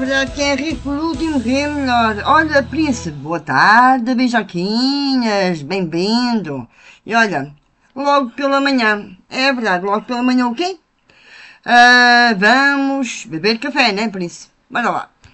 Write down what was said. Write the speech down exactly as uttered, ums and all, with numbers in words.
Verdade, quem ri por último ri melhor. Olha, príncipe, boa tarde, beijoquinhas, bem-vindo. E olha, logo pela manhã, é verdade, logo pela manhã o quê? Ah, vamos beber café, né, príncipe? Bora lá.